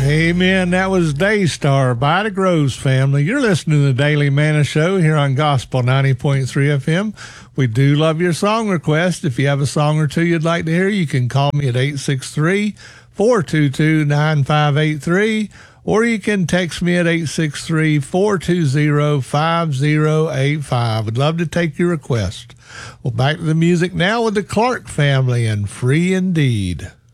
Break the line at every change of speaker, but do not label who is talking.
Amen. That was Daystar by the Groves family. You're listening to the Daily Manna Show here on Gospel 90.3 FM. We do love your song request. If you have a song or two you'd like to hear, you can call me at 863-422-9583, or you can text me at 863-420-5085. We'd love to take your request. Well, back to the music now with the Clark family and Free Indeed.